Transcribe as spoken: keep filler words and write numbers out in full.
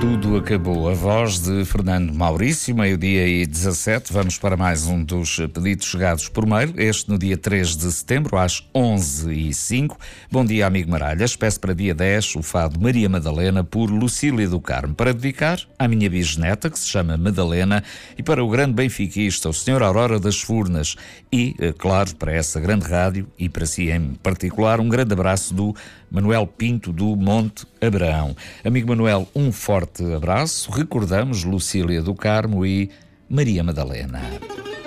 Tudo acabou. A voz de Fernando Maurício, meio-dia e dezassete. Vamos para mais um dos pedidos chegados por mail. Este no dia três de setembro, às onze e cinco. Bom dia, amigo Maralhas. Peço para dia dez o fado Maria Madalena por Lucília do Carmo, para dedicar à minha bisneta, que se chama Madalena, e para o grande benfiquista, o senhor Aurora das Furnas. E, claro, para essa grande rádio e para si em particular, um grande abraço do Manuel Pinto do Monte Abraão. Amigo Manuel, um forte abraço. Recordamos Lucília do Carmo e Maria Madalena.